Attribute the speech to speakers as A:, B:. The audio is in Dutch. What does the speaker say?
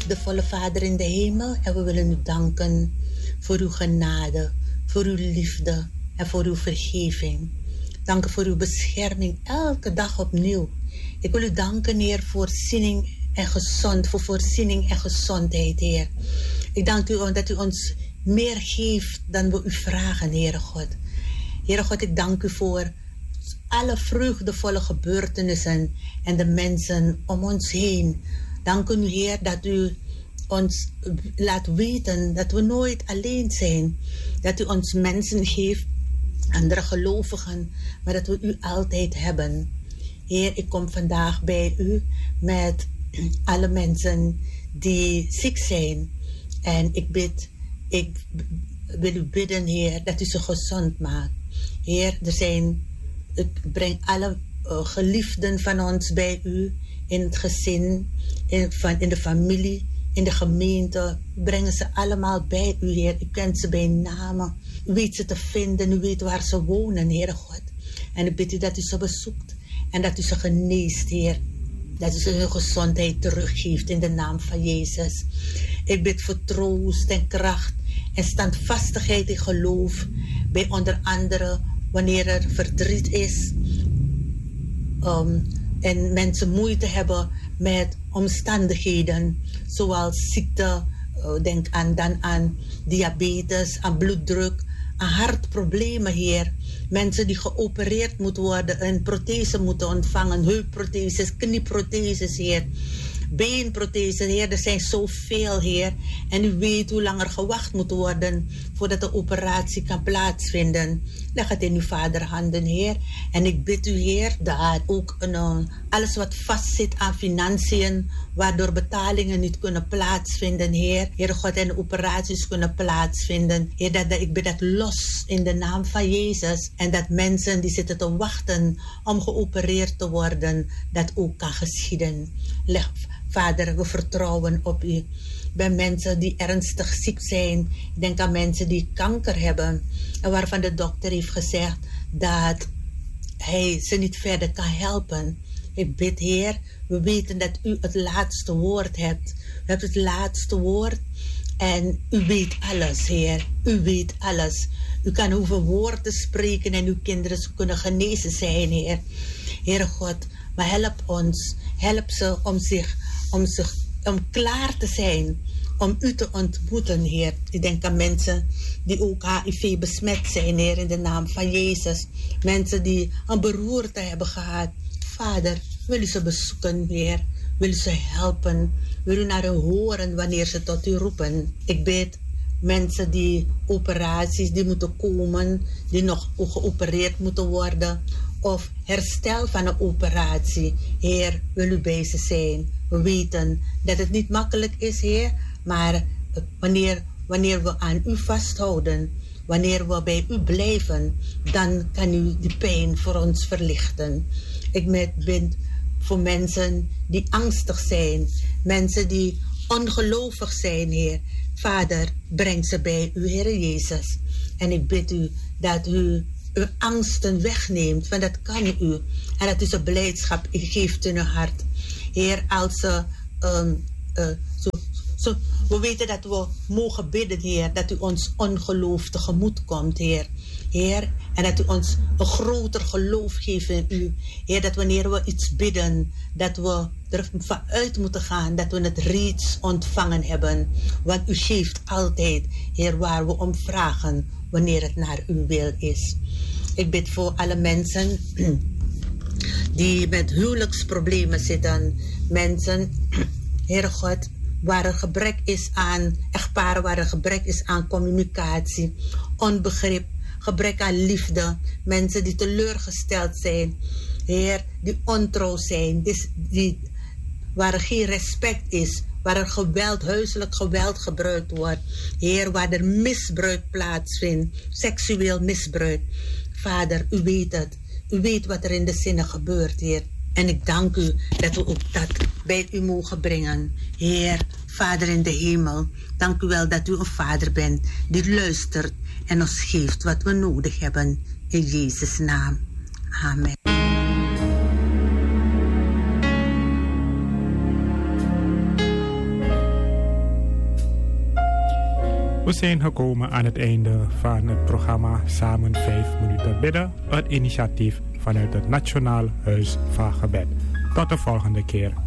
A: liefdevolle Vader in de hemel. En we willen u danken voor uw genade, voor uw liefde en voor uw vergeving. Dank voor uw bescherming elke dag opnieuw. Ik wil u danken, Heer, voor voorziening en gezondheid, Heer. Ik dank u dat u ons meer geeft dan we u vragen, Heere God. Heere God, ik dank u voor alle vreugdevolle gebeurtenissen en de mensen om ons heen. Dank u, Heer, dat u ons laat weten dat we nooit alleen zijn. Dat u ons mensen geeft, andere gelovigen, maar dat we u altijd hebben. Heer, ik kom vandaag bij u met alle mensen die ziek zijn. En ik wil u bidden, Heer, dat u ze gezond maakt. Heer, ik breng alle geliefden van ons bij u, in het gezin, in de familie, in de gemeente. Brengen ze allemaal bij u, Heer. U kent ze bij namen. U weet ze te vinden, u weet waar ze wonen, Heere God. En ik bid u dat u ze bezoekt en dat u ze geneest, Heer. Dat u ze hun gezondheid teruggeeft in de naam van Jezus. Ik bid voor troost en kracht en standvastigheid in geloof. Bij onder andere wanneer er verdriet is. En mensen moeite hebben met omstandigheden. Zoals ziekte, denk aan diabetes, aan bloeddruk, aan hartproblemen, Heer. Mensen die geopereerd moeten worden, een prothese moeten ontvangen, heupprotheses, knieprotheses, Heer. Beenprotheses, Heer, er zijn zoveel, Heer. En u weet hoe lang er gewacht moet worden voordat de operatie kan plaatsvinden. Leg het in uw vaderhanden, Heer. En ik bid u, Heer, dat ook alles wat vastzit aan financiën, waardoor betalingen niet kunnen plaatsvinden, Heer. Heer God, en operaties kunnen plaatsvinden. Heer, ik bid dat los in de naam van Jezus. En dat mensen die zitten te wachten om geopereerd te worden, dat ook kan geschieden. Vader, we vertrouwen op u. Bij mensen die ernstig ziek zijn. Ik denk aan mensen die kanker hebben. En waarvan de dokter heeft gezegd dat hij ze niet verder kan helpen. Ik bid, Heer, we weten dat u het laatste woord hebt. U hebt het laatste woord. En u weet alles, Heer. U weet alles. U kan over woorden spreken en uw kinderen kunnen genezen zijn, Heer. Heere God, maar help ons. Help ze om klaar te zijn. Om u te ontmoeten, Heer. Ik denk aan mensen die ook HIV besmet zijn, Heer, in de naam van Jezus. Mensen die een beroerte hebben gehad. Vader, wil u ze bezoeken, Heer. Wil u ze helpen. Wil u naar hen horen wanneer ze tot u roepen. Ik bid mensen die operaties die moeten komen, die nog geopereerd moeten worden. Of herstel van een operatie. Heer, wil u bij ze zijn. We weten dat het niet makkelijk is, Heer. Maar wanneer we aan u vasthouden, wanneer we bij u blijven, dan kan u die pijn voor ons verlichten. Ik bid voor mensen die angstig zijn. Mensen die ongelovig zijn, Heer. Vader, breng ze bij u, Heer Jezus. En ik bid u dat u uw angsten wegneemt, want dat kan u. En dat u ze blijdschap geeft in uw hart. Heer, als ze we weten dat we mogen bidden, Heer, dat u ons ongeloof tegemoet komt, Heer. Heer, en dat u ons een groter geloof geeft in u. Heer, dat wanneer we iets bidden, dat we ervan uit moeten gaan, dat we het reeds ontvangen hebben. Want u geeft altijd, Heer, waar we om vragen, wanneer het naar uw wil is. Ik bid voor alle mensen die met huwelijksproblemen zitten. Mensen, Heere God, waar er gebrek is aan echtparen, waar er gebrek is aan communicatie, onbegrip, gebrek aan liefde. Mensen die teleurgesteld zijn. Heer, die ontrouw zijn. Waar er geen respect is. Waar er geweld, huiselijk geweld gebruikt wordt. Heer, waar er misbruik plaatsvindt. Seksueel misbruik. Vader, u weet het. U weet wat er in de zinnen gebeurt, Heer. En ik dank u dat we ook dat bij u mogen brengen. Heer, Vader in de hemel, dank u wel dat u een vader bent die luistert en ons geeft wat we nodig hebben. In Jezus' naam. Amen.
B: We zijn gekomen aan het einde van het programma Samen 5 minuten bidden. Het initiatief vanuit het Nationaal Huis van Gebed. Tot de volgende keer.